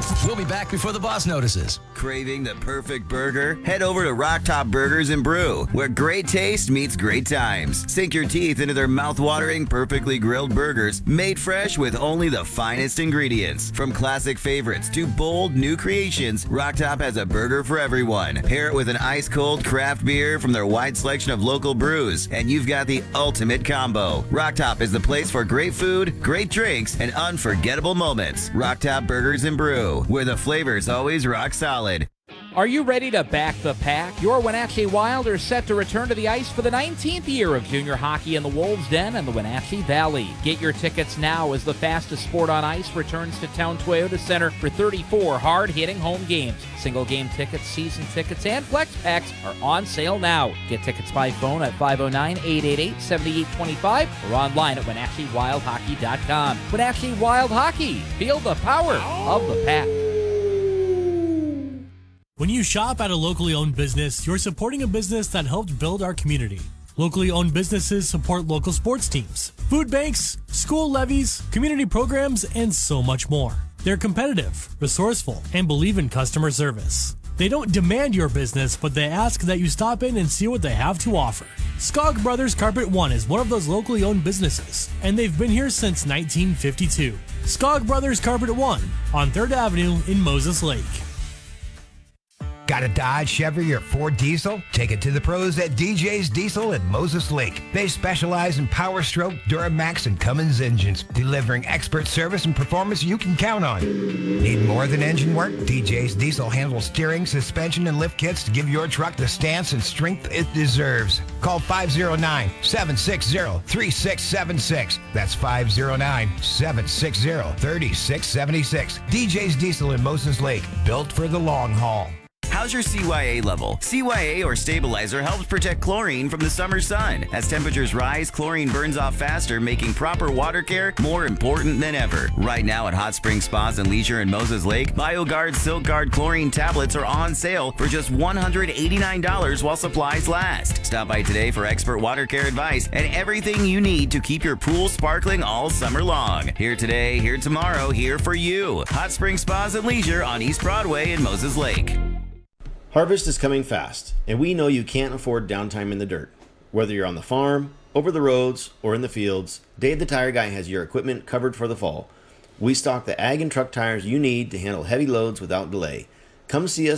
We'll be back before the boss notices. Craving the perfect burger? Head over to Rock Top Burgers and Brew, where great taste meets great times. Sink your teeth into their mouth-watering, perfectly grilled burgers, made fresh with only the finest ingredients. From classic favorites to bold new creations, Rock Top has a burger for everyone. Pair it with an ice-cold craft beer from their wide selection of local brews, and you've got the ultimate combo. Rock Top is the place for great food, great drinks, and unforgettable moments. Rock Top Burgers and Brew, where the flavor's always rock solid. Are you ready to back the pack? Your Wenatchee Wild are set to return to the ice for the 19th year of junior hockey in the Wolves' Den and the Wenatchee Valley. Get your tickets now as the fastest sport on ice returns to Town Toyota Center for 34 hard-hitting home games. Single-game tickets, season tickets, and flex packs are on sale now. Get tickets by phone at 509-888-7825 or online at WenatcheeWildHockey.com. Wenatchee Wild Hockey. Feel the power of the pack. When you shop at a locally owned business, you're supporting a business that helped build our community. Locally owned businesses support local sports teams, food banks, school levies, community programs, and so much more. They're competitive, resourceful, and believe in customer service. They don't demand your business, but they ask that you stop in and see what they have to offer. Skog Brothers Carpet One is one of those locally owned businesses, and they've been here since 1952. Skog Brothers Carpet One on 3rd Avenue in Moses Lake. Got a Dodge, Chevy, or Ford diesel? Take it to the pros at DJ's Diesel at Moses Lake. They specialize in Power Stroke, Duramax, and Cummins engines, delivering expert service and performance you can count on. Need more than engine work? DJ's Diesel handles steering, suspension, and lift kits to give your truck the stance and strength it deserves. Call 509-760-3676. That's 509-760-3676. DJ's Diesel in Moses Lake, built for the long haul. How's your CYA level? CYA or stabilizer helps protect chlorine from the summer sun. As temperatures rise, chlorine burns off faster, making proper water care more important than ever. Right now at Hot Spring Spas and Leisure in Moses Lake, BioGuard Silk Guard chlorine tablets are on sale for just $189 while supplies last. Stop by today for expert water care advice and everything you need to keep your pool sparkling all summer long. Here today, here tomorrow, here for you. Hot Spring Spas and Leisure on East Broadway in Moses Lake. Harvest is coming fast, and we know you can't afford downtime in the dirt. Whether you're on the farm, over the roads, or in the fields, Dave the Tire Guy has your equipment covered for the fall. We stock the ag and truck tires you need to handle heavy loads without delay. Come see us